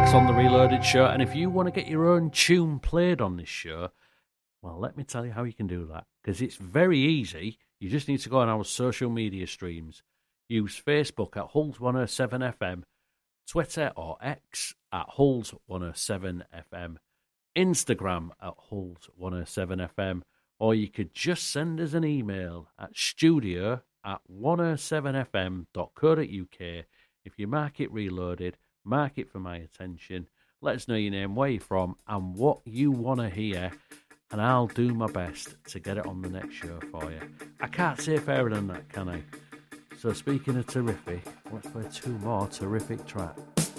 tracks on the Reloaded Show, and if you want to get your own tune played on this show, well, let me tell you how you can do that, because it's very easy. You just need to go on our social media streams. Use Facebook at Hulls107FM, Twitter or X at Hulls107FM, Instagram at Hulls107FM, or you could just send us an email at studio@107fm.co.uk. If you mark it Reloaded, mark it for my attention, let us know your name, where you're from, and what you want to hear, and I'll do my best to get it on the next show for you. I can't say fairer than that, can I? So speaking of terrific, let's play two more terrific tracks.